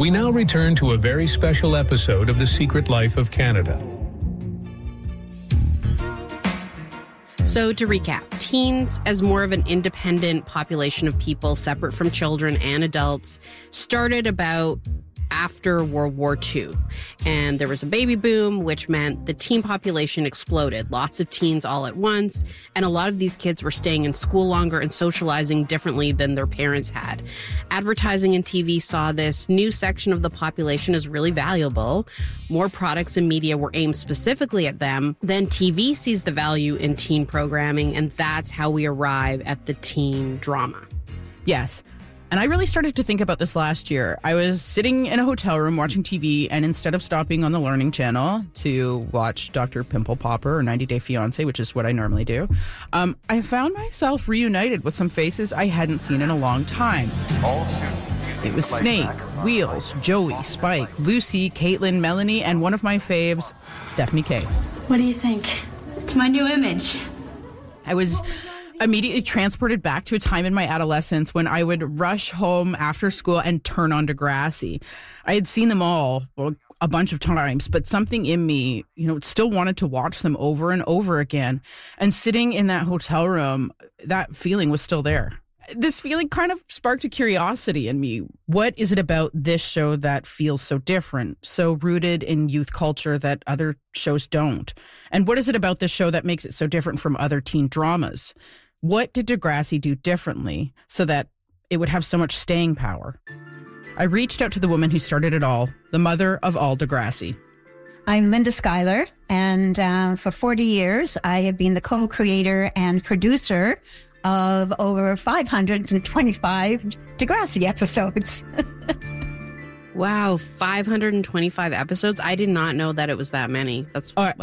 We now return to a very special episode of The Secret Life of Canada. So to recap, teens, as more of an independent population of people separate from children and adults, started about after World War II. And there was a baby boom, which meant the teen population exploded. Lots of teens all at once. And a lot of these kids were staying in school longer and socializing differently than their parents had. Advertising and TV saw this new section of the population as really valuable. More products and media were aimed specifically at them. Then TV sees the value in teen programming, and that's how we arrive at the teen drama. Yes. And I really started to think about this last year. I was sitting in a hotel room watching TV, and instead of stopping on the Learning Channel to watch Dr. Pimple Popper or 90 Day Fiancé, which is what I normally do, I found myself reunited with some faces I hadn't seen in a long time. It was Snake, Wheels, Joey, Spike, Lucy, Caitlin, Melanie, and one of my faves, Stephanie K. What do you think? It's my new image. I was immediately transported back to a time in my adolescence when I would rush home after school and turn on Degrassi. I had seen them all a bunch of times, but something in me, still wanted to watch them over and over again. And sitting in that hotel room, that feeling was still there. This feeling kind of sparked a curiosity in me. What is it about this show that feels so different, so rooted in youth culture that other shows don't? And what is it about this show that makes it so different from other teen dramas? What did Degrassi do differently so that it would have so much staying power? I reached out to the woman who started it all, the mother of all Degrassi. I'm Linda Schuyler, and for 40 years, I have been the co-creator and producer of over 525 Degrassi episodes. Wow, 525 episodes? I did not know that it was that many. That's wow.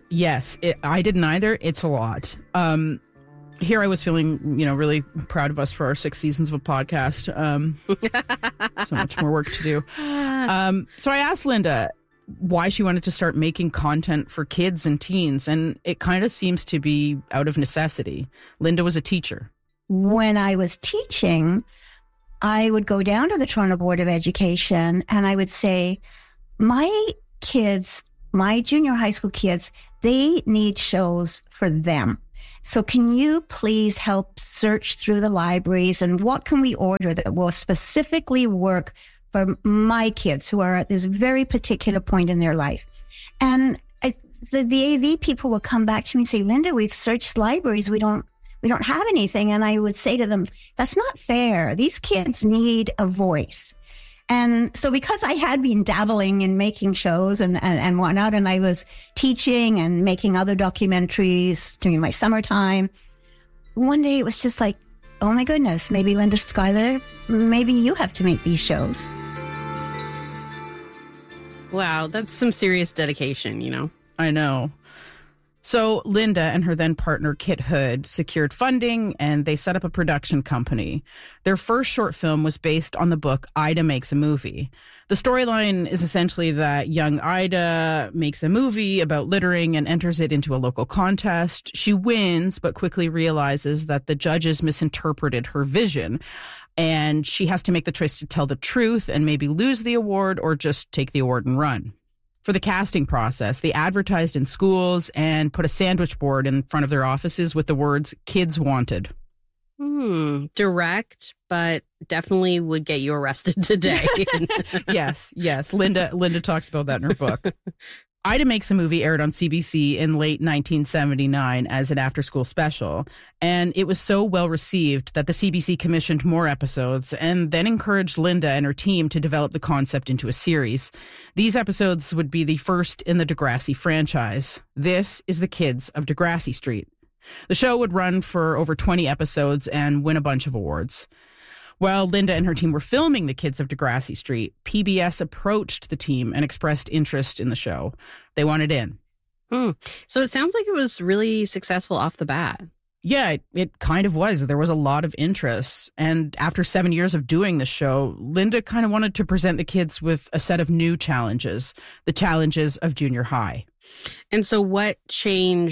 I didn't either. It's a lot. Here I was feeling, really proud of us for our 6 seasons of a podcast. So much more work to do. So I asked Linda why she wanted to start making content for kids and teens, and it kind of seems to be out of necessity. Linda was a teacher. When I was teaching, I would go down to the Toronto Board of Education and I would say, my kids, my junior high school kids, they need shows for them. So can you please help search through the libraries and what can we order that will specifically work for my kids who are at this very particular point in their life? And the AV people will come back to me and say, Linda, we've searched libraries. We don't have anything. And I would say to them, that's not fair. These kids need a voice. And so because I had been dabbling in making shows and whatnot, and I was teaching and making other documentaries during my summertime, one day it was just like, oh my goodness, maybe Linda Schuyler, maybe you have to make these shows. Wow, that's some serious dedication, I know. So Linda and her then partner Kit Hood secured funding and they set up a production company. Their first short film was based on the book Ida Makes a Movie. The storyline is essentially that young Ida makes a movie about littering and enters it into a local contest. She wins, but quickly realizes that the judges misinterpreted her vision. And she has to make the choice to tell the truth and maybe lose the award or just take the award and run. For the casting process, they advertised in schools and put a sandwich board in front of their offices with the words, "Kids Wanted." Direct, but definitely would get you arrested today. Yes. Linda talks about that in her book. Ida Makes a Movie aired on CBC in late 1979 as an after-school special, and it was so well received that the CBC commissioned more episodes and then encouraged Linda and her team to develop the concept into a series. These episodes would be the first in the Degrassi franchise. This is The Kids of Degrassi Street. The show would run for over 20 episodes and win a bunch of awards. While Linda and her team were filming The Kids of Degrassi Street, PBS approached the team and expressed interest in the show. They wanted in. So it sounds like it was really successful off the bat. Yeah, it kind of was. There was a lot of interest. And after 7 years of doing the show, Linda kind of wanted to present the kids with a set of new challenges, the challenges of junior high. And so what changed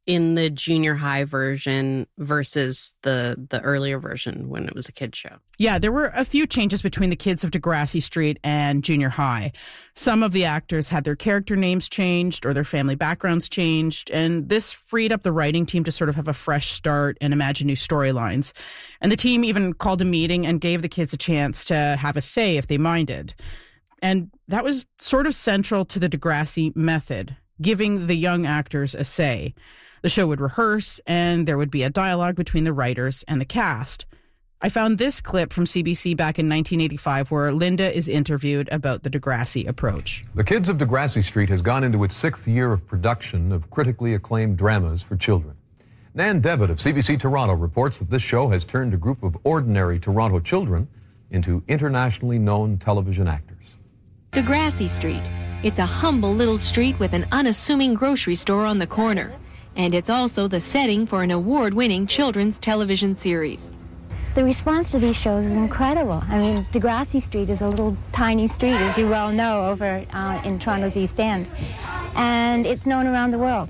in the junior high version versus the earlier version when it was a kid's show? Yeah, there were a few changes between the Kids of Degrassi Street and junior high. Some of the actors had their character names changed or their family backgrounds changed, and this freed up the writing team to sort of have a fresh start and imagine new storylines. And the team even called a meeting and gave the kids a chance to have a say if they minded. And that was sort of central to the Degrassi method, giving the young actors a say. The show would rehearse, and there would be a dialogue between the writers and the cast. I found this clip from CBC back in 1985 where Linda is interviewed about the Degrassi approach. The Kids of Degrassi Street has gone into its 6th year of production of critically acclaimed dramas for children. Nan Devitt of CBC Toronto reports that this show has turned a group of ordinary Toronto children into internationally known television actors. Degrassi Street. It's a humble little street with an unassuming grocery store on the corner. And it's also the setting for an award-winning children's television series. The response to these shows is incredible. I mean, Degrassi Street is a little tiny street, as you well know, over in Toronto's East End. And it's known around the world.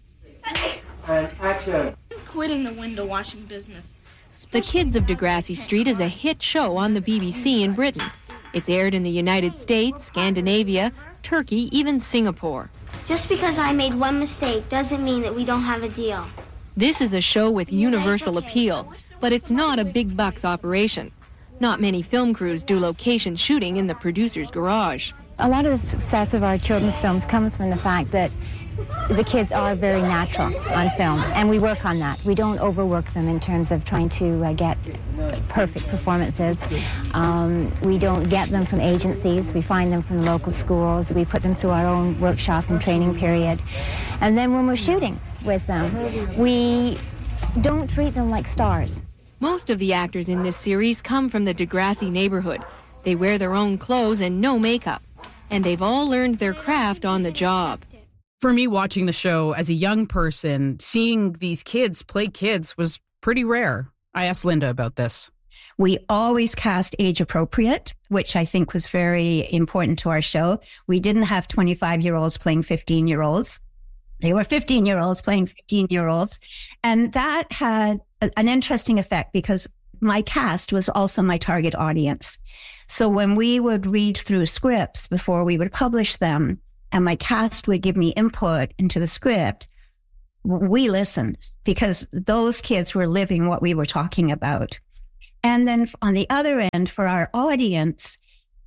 And action. Quitting the window washing business. The Kids of Degrassi Street is a hit show on the BBC in Britain. It's aired in the United States, Scandinavia, Turkey, even Singapore. Just because I made one mistake doesn't mean that we don't have a deal. This is a show with universal appeal, but it's not a big bucks operation. Not many film crews do location shooting in the producer's garage. A lot of the success of our children's films comes from the fact that the kids are very natural on film, and we work on that. We don't overwork them in terms of trying to get perfect performances. We don't get them from agencies. We find them from the local schools. We put them through our own workshop and training period. And then when we're shooting with them, we don't treat them like stars. Most of the actors in this series come from the Degrassi neighborhood. They wear their own clothes and no makeup. And they've all learned their craft on the job. For me, watching the show as a young person, seeing these kids play kids was pretty rare. I asked Linda about this. We always cast age appropriate, which I think was very important to our show. We didn't have 25-year-olds playing 15-year-olds. They were 15-year-olds playing 15-year-olds. And that had an interesting effect because my cast was also my target audience. So when we would read through scripts before we would publish them, and my cast would give me input into the script, we listened because those kids were living what we were talking about. And then on the other end, for our audience,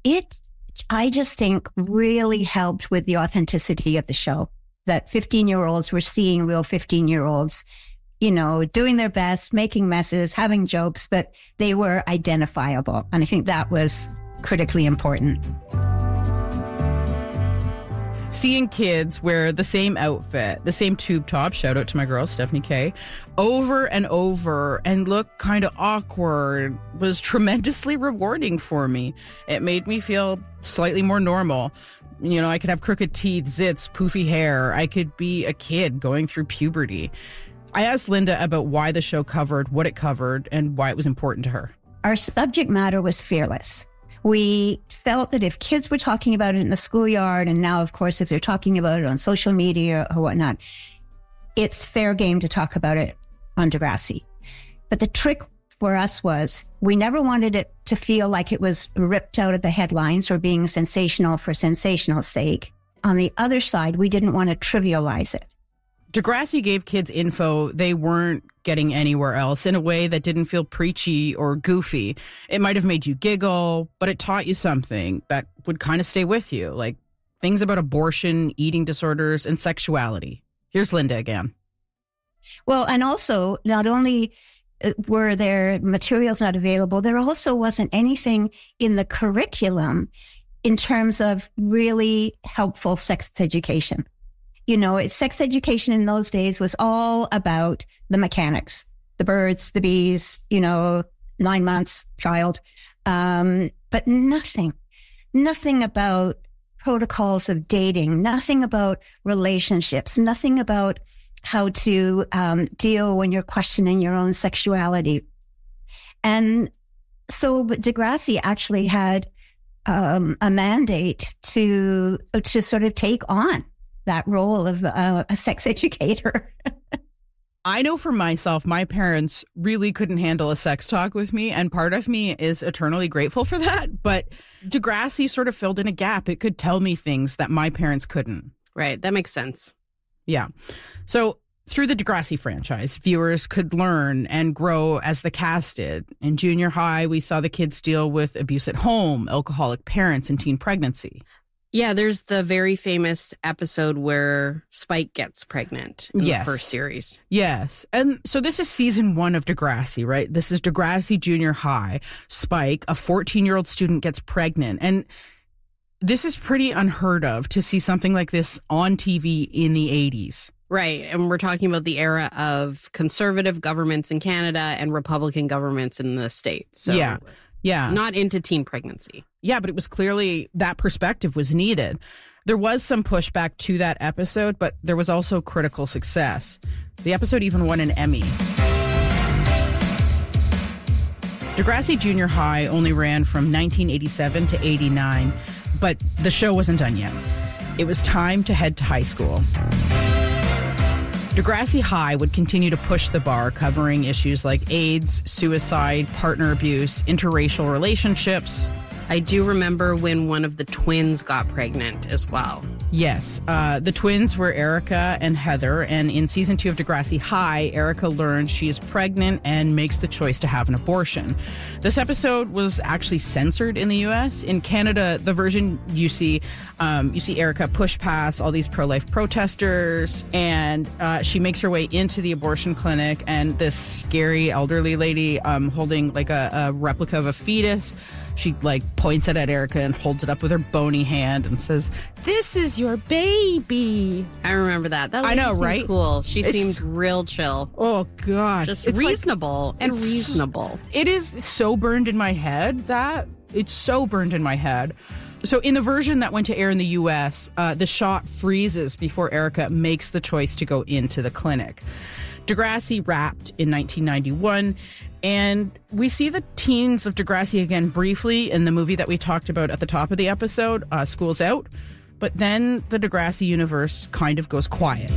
I just think really helped with the authenticity of the show, that 15-year-olds were seeing real 15-year-olds, you know, doing their best, making messes, having jokes, but they were identifiable. And I think that was critically important. Seeing kids wear the same outfit, the same tube top, shout out to my girl, Stephanie Kay, over and over and look kind of awkward was tremendously rewarding for me. It made me feel slightly more normal. You know, I could have crooked teeth, zits, poofy hair. I could be a kid going through puberty. I asked Linda about why the show covered what it covered and why it was important to her. Our subject matter was fearless. We felt that if kids were talking about it in the schoolyard, and now, of course, if they're talking about it on social media or whatnot, it's fair game to talk about it on Degrassi. But the trick for us was we never wanted it to feel like it was ripped out of the headlines or being sensational for sensational's sake. On the other side, we didn't want to trivialize it. Degrassi gave kids info they weren't getting anywhere else in a way that didn't feel preachy or goofy. It might have made you giggle, but it taught you something that would kind of stay with you, like things about abortion, eating disorders, and sexuality. Here's Linda again. Well, and also, not only were there materials not available, there also wasn't anything in the curriculum in terms of really helpful sex education. You know, sex education in those days was all about the mechanics, the birds, the bees, you know, 9 months child. But nothing about protocols of dating, nothing about relationships, nothing about how to deal when you're questioning your own sexuality. And so Degrassi actually had a mandate to sort of take on that role of a sex educator. I know for myself, my parents really couldn't handle a sex talk with me, and part of me is eternally grateful for that. But Degrassi sort of filled in a gap. It could tell me things that my parents couldn't. Right. That makes sense. Yeah. So through the Degrassi franchise, viewers could learn and grow as the cast did. In junior high, we saw the kids deal with abuse at home, alcoholic parents, and teen pregnancy. Yeah, there's the very famous episode where Spike gets pregnant in the first series. Yes. And so this is season 1 of Degrassi, right? This is Degrassi Junior High. Spike, a 14-year-old student, gets pregnant. And this is pretty unheard of to see something like this on TV in the 80s. Right. And we're talking about the era of conservative governments in Canada and Republican governments in the States. So yeah. Not into teen pregnancy. Yeah, but it was clearly that perspective was needed. There was some pushback to that episode, but there was also critical success. The episode even won an Emmy. Degrassi Junior High only ran from 1987 to 89, but the show wasn't done yet. It was time to head to high school. Degrassi High would continue to push the bar, covering issues like AIDS, suicide, partner abuse, interracial relationships. I do remember when one of the twins got pregnant as well. Yes. The twins were Erica and Heather, and in season 2 of Degrassi High, Erica learns she is pregnant and makes the choice to have an abortion. This episode was actually censored in the U.S. In Canada, the version you see Erica push past all these pro-life protesters, and she makes her way into the abortion clinic, and this scary elderly lady holding like a replica of a fetus. She points it at Erica and holds it up with her bony hand and says, "This is your baby." I remember that. That I know, seemed right? Cool. She seemed real chill. Oh gosh, just reasonable and reasonable. It is so burned in my head it's so burned in my head. So in the version that went to air in the U.S., the shot freezes before Erica makes the choice to go into the clinic. Degrassi wrapped in 1991, and we see the teens of Degrassi again briefly in the movie that we talked about at the top of the episode, School's Out, but then the Degrassi universe kind of goes quiet.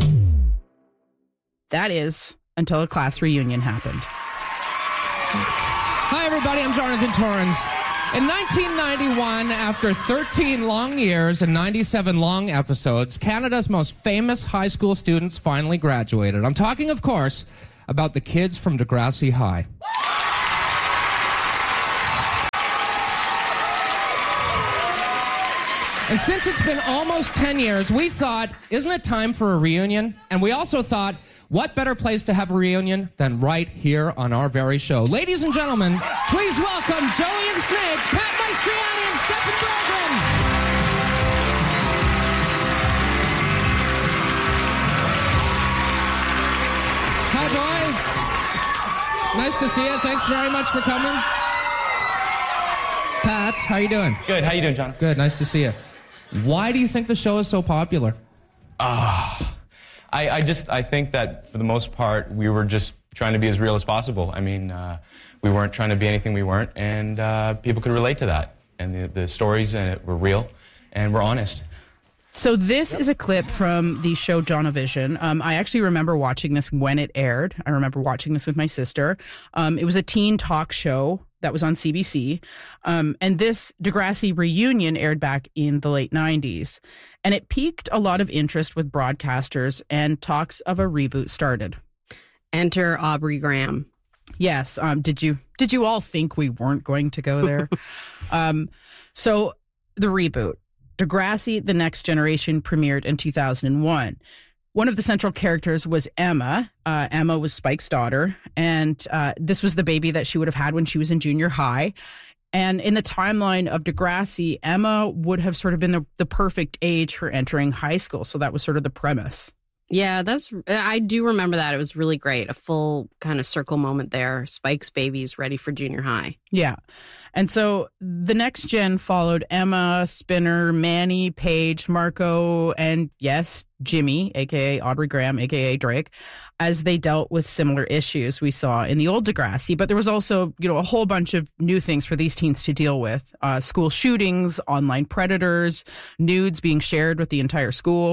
That is, until a class reunion happened. Hi everybody, I'm Jonathan Torrens. In 1991, after 13 long years and 97 long episodes, Canada's most famous high school students finally graduated. I'm talking, of course, about the kids from Degrassi High. And since it's been almost 10 years, we thought, isn't it time for a reunion? And we also thought, what better place to have a reunion than right here on our very show? Ladies and gentlemen, please welcome Joey and Snake, Pat Maestriani and Stephen Bergman. Hi, boys. Nice to see you. Thanks very much for coming. Pat, how you doing? Good. How you doing, John? Good. Nice to see you. Why do you think the show is so popular? I think that for the most part, we were just trying to be as real as possible. I mean, we weren't trying to be anything we weren't, and people could relate to that. And the stories were real, and we're honest. So this is a clip from the show Jonavision. I actually remember watching this when it aired. I remember watching this with my sister. It was a teen talk show that was on CBC. And this Degrassi reunion aired back in the late 90s. And it piqued a lot of interest with broadcasters, and talks of a reboot started. Enter Aubrey Graham. Yes. Did you all think we weren't going to go there? So the reboot. Degrassi, The Next Generation premiered in 2001. One of the central characters was Emma. Emma was Spike's daughter, and this was the baby that she would have had when she was in junior high. And in the timeline of Degrassi, Emma would have sort of been the perfect age for entering high school. So that was sort of the premise. Yeah, I do remember that. It was really great. A full kind of circle moment there. Spike's baby's ready for junior high. Yeah. And so the next gen followed Emma, Spinner, Manny, Paige, Marco, and yes, Jimmy, a.k.a. Aubrey Graham, a.k.a. Drake, as they dealt with similar issues we saw in the old Degrassi. But there was also, a whole bunch of new things for these teens to deal with. School shootings, online predators, nudes being shared with the entire school.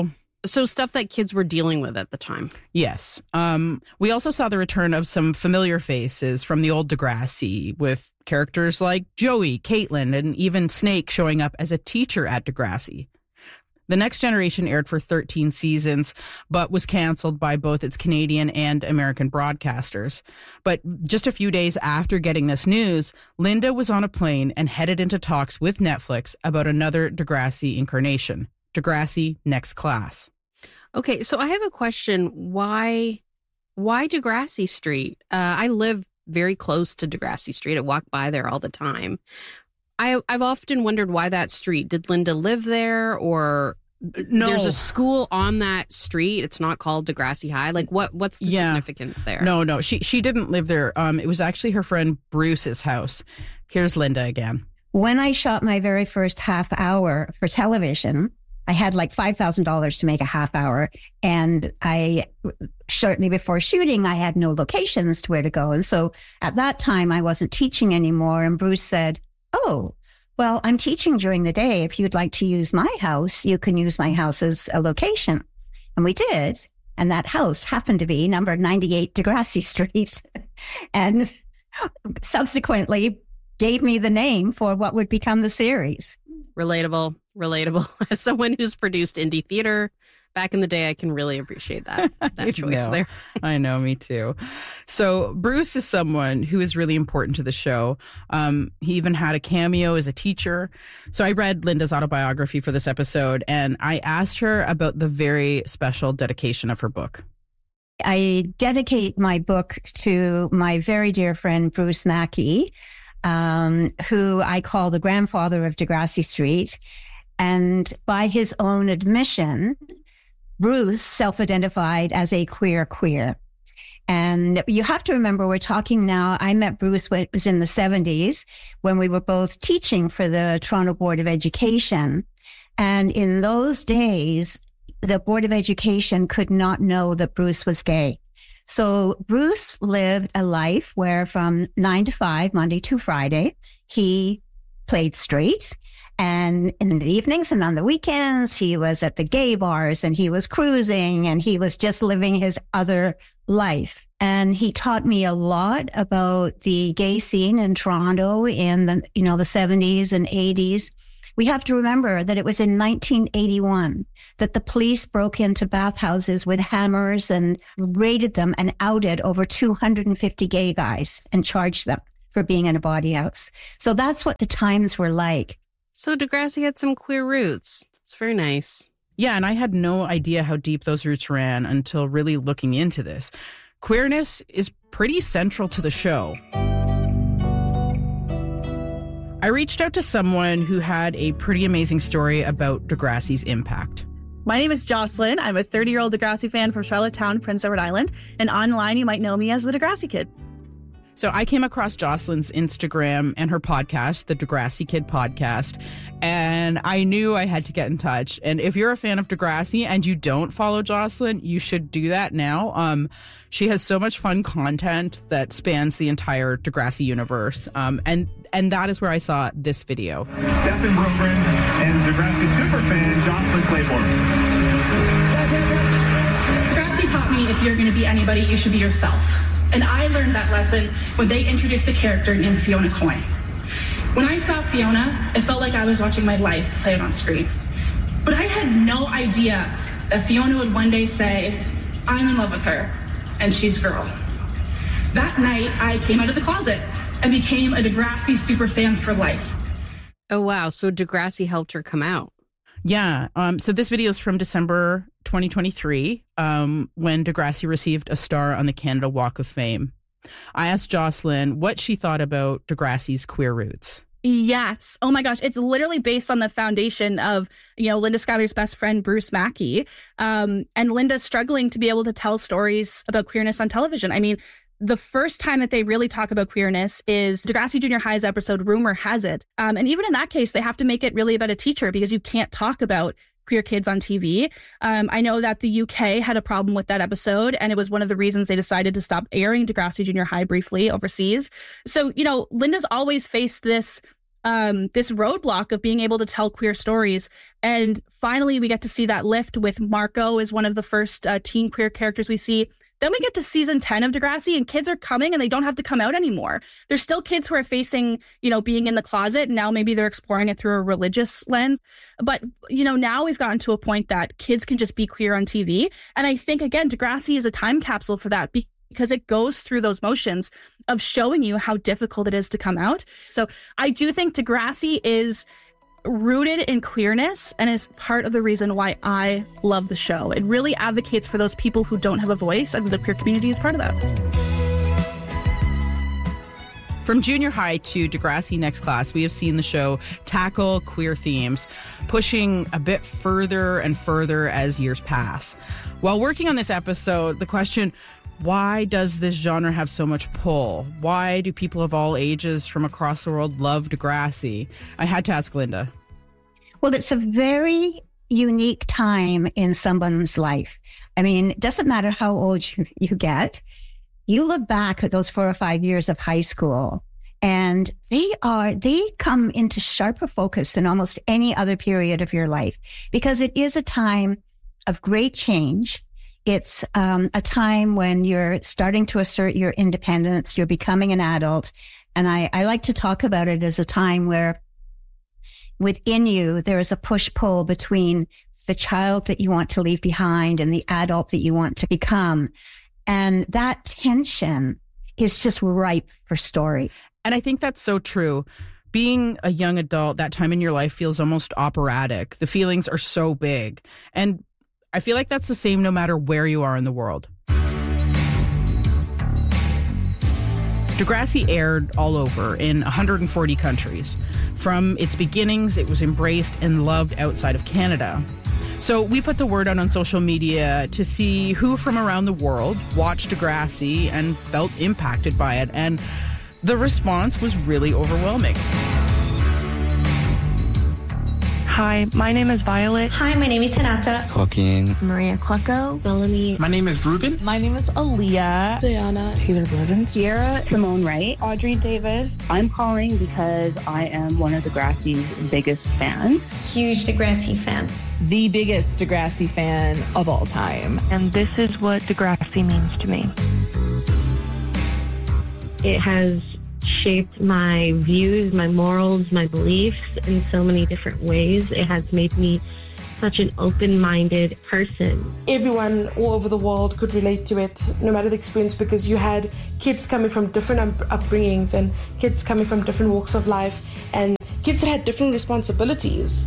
So stuff that kids were dealing with at the time. Yes. We also saw the return of some familiar faces from the old Degrassi, with characters like Joey, Caitlin, and even Snake showing up as a teacher at Degrassi. The Next Generation aired for 13 seasons, but was canceled by both its Canadian and American broadcasters. But just a few days after getting this news, Linda was on a plane and headed into talks with Netflix about another Degrassi incarnation, Degrassi Next Class. Okay, so I have a question. Why Degrassi Street? I live very close to Degrassi Street. I walk by there all the time. I've often wondered why that street. Did Linda live there, or no? There's a school on that street. It's not called Degrassi High. Like, what's the significance there? No, she didn't live there. It was actually her friend Bruce's house. Here's Linda again. When I shot my very first half hour for television, I had like $5,000 to make a half hour. And shortly before shooting, I had no locations to where to go. And so at that time, I wasn't teaching anymore. And Bruce said, "Oh, well, I'm teaching during the day. If you'd like to use my house, you can use my house as a location." And we did. And that house happened to be number 98 Degrassi Street. And subsequently gave me the name for what would become the series. Relatable. As someone who's produced indie theater back in the day, I can really appreciate that choice there. I know, me too. So Bruce is someone who is really important to the show. He even had a cameo as a teacher. So I read Linda's autobiography for this episode, and I asked her about the very special dedication of her book. I dedicate my book to my very dear friend, Bruce Mackey, who I call the grandfather of Degrassi Street. And by his own admission, Bruce self-identified as a queer. And you have to remember, we're talking now, I met Bruce when it was in the 70s, when we were both teaching for the Toronto Board of Education. And in those days, the Board of Education could not know that Bruce was gay. So Bruce lived a life where from 9 to 5, Monday to Friday, he played straight. And in the evenings and on the weekends, he was at the gay bars and he was cruising and he was just living his other life. And he taught me a lot about the gay scene in Toronto in the 70s and 80s. We have to remember that it was in 1981 that the police broke into bathhouses with hammers and raided them and outed over 250 gay guys and charged them for being in a bawdy house. So that's what the times were like. So Degrassi had some queer roots. It's very nice. Yeah, and I had no idea how deep those roots ran until really looking into this. Queerness is pretty central to the show. I reached out to someone who had a pretty amazing story about Degrassi's impact. My name is Jocelyn. I'm a 30-year-old Degrassi fan from Charlottetown, Prince Edward Island. And online, you might know me as the Degrassi Kid. So I came across Jocelyn's Instagram and her podcast, the Degrassi Kid Podcast, and I knew I had to get in touch. And if you're a fan of Degrassi and you don't follow Jocelyn, you should do that now. She has so much fun content that spans the entire Degrassi universe. And that is where I saw this video. Stefan Brokeren and Degrassi superfan Jocelyn Claiborne. Degrassi taught me if you're going to be anybody, you should be yourself. And I learned that lesson when they introduced a character named Fiona Coyne. When I saw Fiona, it felt like I was watching my life played on screen. But I had no idea that Fiona would one day say, "I'm in love with her, and she's a girl." That night, I came out of the closet and became a Degrassi superfan for life. Oh, wow. So Degrassi helped her come out. Yeah. So this video is from December 2023, when Degrassi received a star on the Canada Walk of Fame. I asked Jocelyn what she thought about Degrassi's queer roots. Yes. Oh my gosh. It's literally based on the foundation of, Linda Schuyler's best friend, Bruce Mackey. And Linda struggling to be able to tell stories about queerness on television. I mean, the first time that they really talk about queerness is Degrassi Junior High's episode, Rumor Has It. And even in that case, they have to make it really about a teacher because you can't talk about queer kids on TV. I know that the UK had a problem with that episode, and it was one of the reasons they decided to stop airing Degrassi Junior High briefly overseas. So, Linda's always faced this this roadblock of being able to tell queer stories. And finally, we get to see that lift with Marco as one of the first teen queer characters we see. Then we get to season 10 of Degrassi, and kids are coming and they don't have to come out anymore. There's still kids who are facing, being in the closet. And now maybe they're exploring it through a religious lens. But, now we've gotten to a point that kids can just be queer on TV. And I think, again, Degrassi is a time capsule for that because it goes through those motions of showing you how difficult it is to come out. So I do think Degrassi is rooted in queerness and is part of the reason why I love the show. It really advocates for those people who don't have a voice, and the queer community is part of that. From junior high to Degrassi Next Class, we have seen the show tackle queer themes, pushing a bit further and further as years pass. While working on this episode, the question, why does this genre have so much pull? Why do people of all ages from across the world love Degrassi? I had to ask Linda. Well, it's a very unique time in someone's life. I mean, it doesn't matter how old you get. You look back at those 4 or 5 years of high school, and they come into sharper focus than almost any other period of your life, because it is a time of great change. It's a time when you're starting to assert your independence. You're becoming an adult. And I like to talk about it as a time where within you, there is a push-pull between the child that you want to leave behind and the adult that you want to become. And that tension is just ripe for story. And I think that's so true. Being a young adult, that time in your life feels almost operatic. The feelings are so big. And I feel like that's the same no matter where you are in the world. Degrassi aired all over in 140 countries. From its beginnings, it was embraced and loved outside of Canada. So we put the word out on social media to see who from around the world watched Degrassi and felt impacted by it. And the response was really overwhelming. Hi, my name is Violet. Hi, my name is Hinata. Joaquin. Maria Clucko. Melanie. My name is Ruben. My name is Aaliyah. Diana. Taylor Blevins. Sierra. Simone Wright. Audrey Davis. I'm calling because I am one of Degrassi's biggest fans. Huge Degrassi fan. The biggest Degrassi fan of all time. And this is what Degrassi means to me. It has shaped my views, my morals, my beliefs in so many different ways. It has made me such an open-minded person. Everyone all over the world could relate to it, no matter the experience, because you had kids coming from different upbringings and kids coming from different walks of life and kids that had different responsibilities.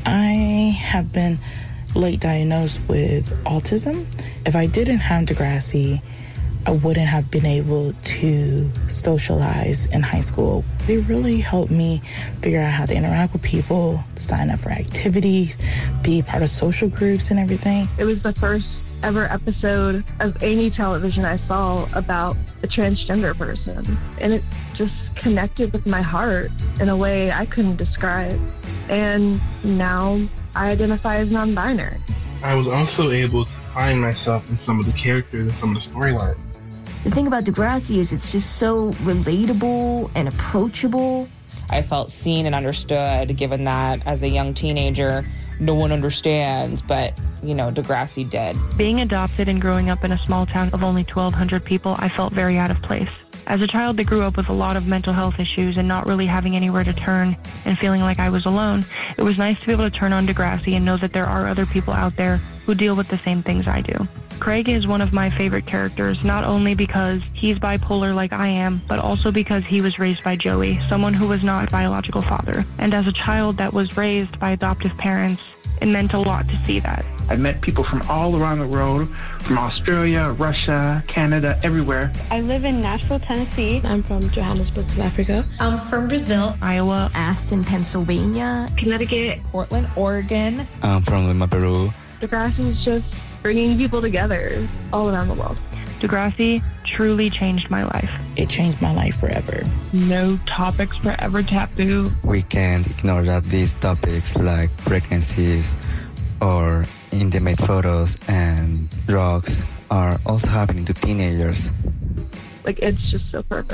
I have been late diagnosed with autism. If I didn't have Degrassi, I wouldn't have been able to socialize in high school. It really helped me figure out how to interact with people, sign up for activities, be part of social groups and everything. It was the first ever episode of any television I saw about a transgender person. And it just connected with my heart in a way I couldn't describe. And now I identify as non-binary. I was also able to find myself in some of the characters and some of the storylines. The thing about Degrassi is it's just so relatable and approachable. I felt seen and understood, given that as a young teenager, no one understands, but, Degrassi did. Being adopted and growing up in a small town of only 1,200 people, I felt very out of place. As a child that grew up with a lot of mental health issues and not really having anywhere to turn and feeling like I was alone, it was nice to be able to turn on Degrassi and know that there are other people out there who deal with the same things I do. Craig is one of my favorite characters, not only because he's bipolar like I am, but also because he was raised by Joey, someone who was not a biological father. And as a child that was raised by adoptive parents, it meant a lot to see that. I met people from all around the world, from Australia, Russia, Canada, everywhere. I live in Nashville, Tennessee. I'm from Johannesburg, South Africa. I'm from Brazil. Iowa. Aston, Pennsylvania. Connecticut. Portland, Oregon. I'm from Lima, Peru. Degrassi is just bringing people together all around the world. Degrassi truly changed my life. It changed my life forever. No topics were ever taboo. We can't ignore that these topics like pregnancies or intimate photos and drugs are also happening to teenagers. It's just so perfect.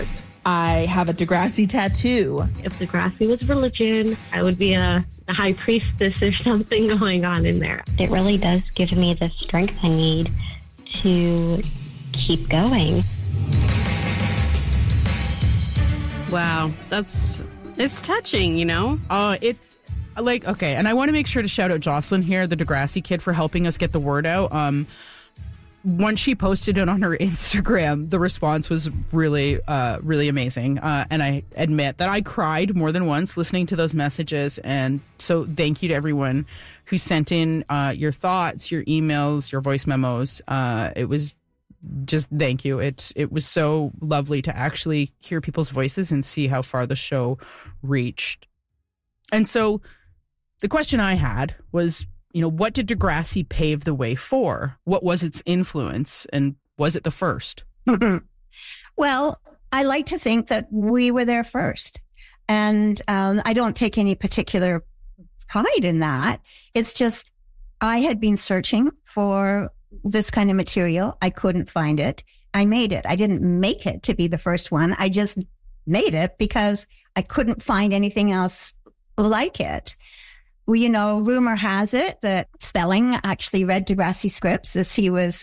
I have a Degrassi tattoo. If Degrassi was religion, I would be a high priestess or something going on in there. It really does give me the strength I need to keep going. Wow, it's touching, you know? It's like, okay, and I want to make sure to shout out Jocelyn here, the Degrassi kid, for helping us get the word out. Once she posted it on her Instagram, the response was really, really amazing. And I admit that I cried more than once listening to those messages. And so thank you to everyone who sent in your thoughts, your emails, your voice memos. It was just thank you. It was so lovely to actually hear people's voices and see how far the show reached. And so the question I had was, what did Degrassi pave the way for? What was its influence? And was it the first? Well, I like to think that we were there first. And I don't take any particular pride in that. It's just I had been searching for this kind of material. I couldn't find it. I made it. I didn't make it to be the first one. I just made it because I couldn't find anything else like it. Well, rumor has it that Spelling actually read Degrassi scripts as he was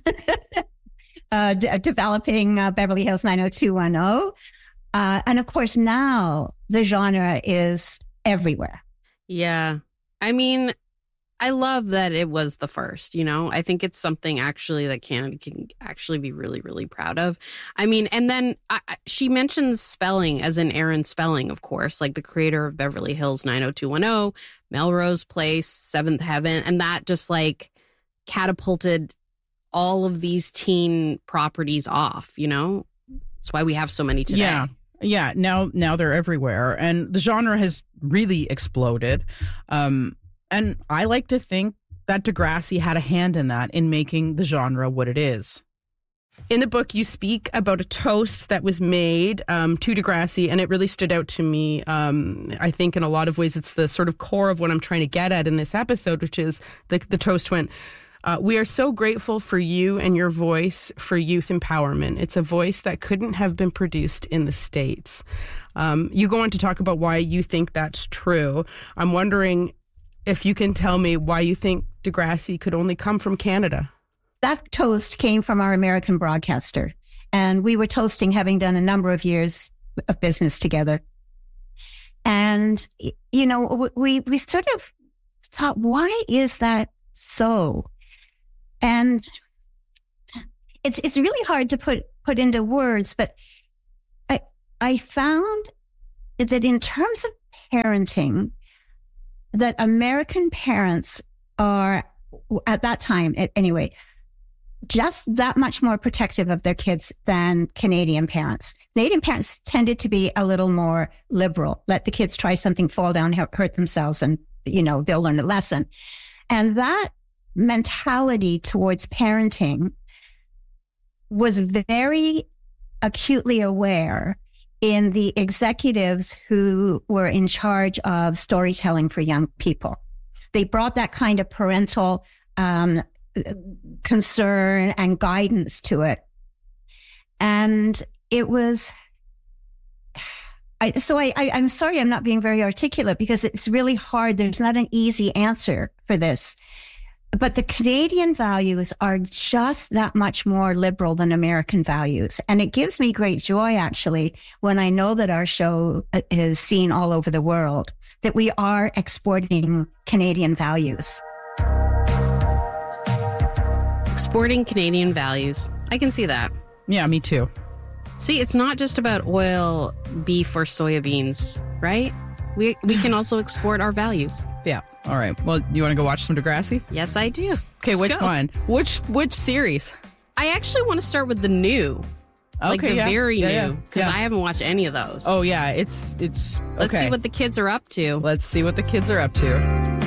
developing Beverly Hills 90210. And of course, now the genre is everywhere. Yeah. I mean, I love that it was the first, I think it's something actually that Canada can actually be really, really proud of. I mean, and then she mentions Spelling as in Aaron Spelling, of course, like the creator of Beverly Hills 90210, Melrose Place, Seventh Heaven. And that just like catapulted all of these teen properties off, That's why we have so many today. Yeah. Now they're everywhere. And the genre has really exploded. And I like to think that Degrassi had a hand in that, in making the genre what it is. In the book, you speak about a toast that was made to Degrassi, and it really stood out to me. I think in a lot of ways, it's the sort of core of what I'm trying to get at in this episode, which is the toast went, we are so grateful for you and your voice for youth empowerment. It's a voice that couldn't have been produced in the States. You go on to talk about why you think that's true. I'm wondering if you can tell me why you think Degrassi could only come from Canada. That toast came from our American broadcaster. And we were toasting, having done a number of years of business together. And, we sort of thought, why is that so? And it's really hard to put into words, but I found that in terms of parenting, that American parents are, at that time anyway, just that much more protective of their kids than Canadian parents. Canadian parents tended to be a little more liberal. Let the kids try something, fall down, hurt themselves, and, they'll learn a lesson. And that mentality towards parenting was very acutely aware in the executives who were in charge of storytelling for young people. They brought that kind of parental concern and guidance to it. And it was, I'm sorry I'm not being very articulate because it's really hard. There's not an easy answer for this. But the Canadian values are just that much more liberal than American values. And it gives me great joy, actually, when I know that our show is seen all over the world, that we are exporting Canadian values. Exporting Canadian values. I can see that. Yeah, me too. See, it's not just about oil, beef, or soybeans, right? We can also export our values. Yeah. All right. Well, you want to go watch some Degrassi? Yes, I do. Okay, which one? Which series? I actually want to start with the new. Like the very new. Because I haven't watched any of those. Oh, yeah. It's Let's see what the kids are up to. Let's see what the kids are up to.